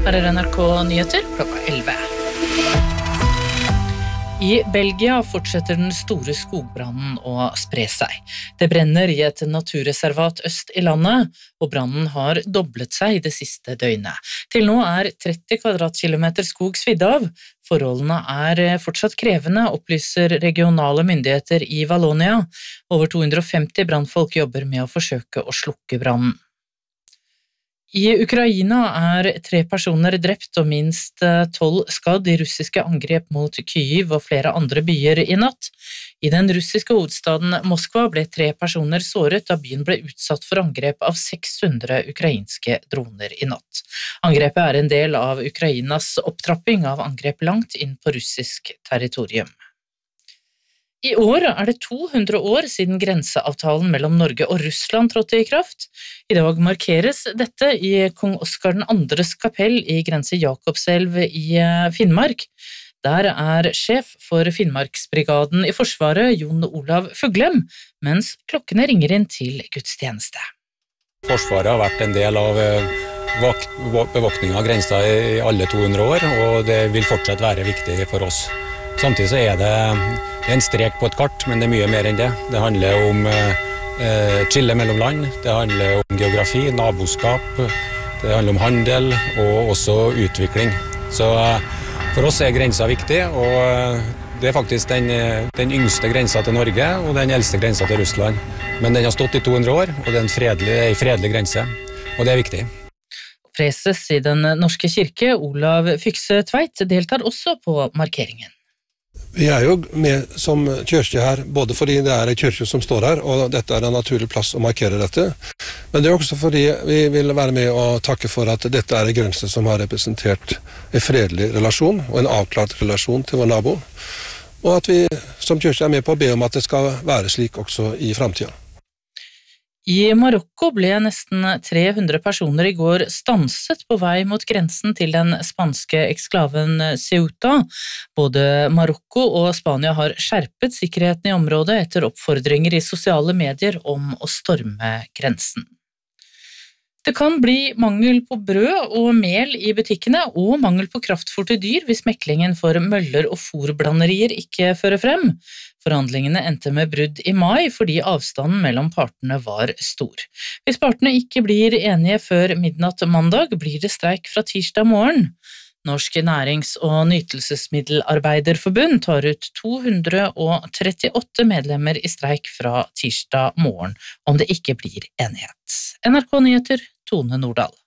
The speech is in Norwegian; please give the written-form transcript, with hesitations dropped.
Her NRK Nyheter klokka 11. I Belgia fortsetter den store skogbrannen å spre seg. Det brenner i et naturreservat øst i landet, og brannen har doblet seg det siste døgnet. Til nå 30 kvadratkilometer skog svidd av. Forholdene fortsatt krevende, opplyser regionale myndigheter i Wallonia. Over 250 brannfolk jobber med å forsøke å slukke brannen. I Ukraina 3 personer drept og minst 12 skadd i russiske angrep mot Kyiv og flere andre byer i natt. I den russiske hovedstaden Moskva ble 3 personer såret da byen ble utsatt for angrep av 600 ukrainske droner i natt. Angrepet en del av Ukrainas opptrapping av angrep langt inn på russisk territorium. I år det 200 år siden grenseavtalen mellom Norge og Russland trådte i kraft. I dag markeres dette i Kong Oskar IIs kapell i Grense Jakobselv i Finnmark. Der sjef for Finnmarksbrigaden i Forsvaret, Jon Olav Fuglem, mens klokkene ringer inn til gudstjeneste. Forsvaret har vært en del av bevåkningen av grensa i alle 200 år, og det vil fortsatt være viktig for oss. Samtidig så det en strek på et kart, men det mye mer enn det. Det handler om skille mellom land, det handler om geografi, naboskap, det handler om handel og også utvikling. Så for oss grensa viktig, og det faktisk den yngste grensa til Norge og den eldste grensa til Russland. Men den har stått i 200 år, og det en fredelig grense, og det viktig. Preses i Den norske kirke, Olav Fykse Tveit, deltar også på markeringen. Vi jo med som kyrkje her, både fordi det en kyrkje som står her, og dette en naturlig plass å markere dette. Men det også fordi vi vil være med og takke for at dette en grense som har representert en fredelig relasjon, og en avklart relasjon til vår nabo. Og at vi som kyrkje med på å be om at det skal være slik også i fremtiden. I Marokko ble nesten 300 personer i går stanset på vei mot grensen til den spanske eksklaven Ceuta. Både Marokko og Spania har skjerpet sikkerheten i området etter oppfordringer i sosiale medier om å storme grensen. Det kan bli mangel på brød og mel i butikkene, og mangel på kraftfôr til dyr hvis meklingen for møller og fôrblanderier ikke fører frem. Forhandlingene endte med brudd i mai fordi avstanden mellom partene var stor. Hvis partene ikke blir enige før midnatt mandag, blir det streik fra tirsdag morgen. Norsk Nærings- og Nytelsesmiddelarbeiderforbund tar ut 238 medlemmer i streik fra tirsdag morgen, om det ikke blir enighet. NRK Nyheter, Tone Nordahl.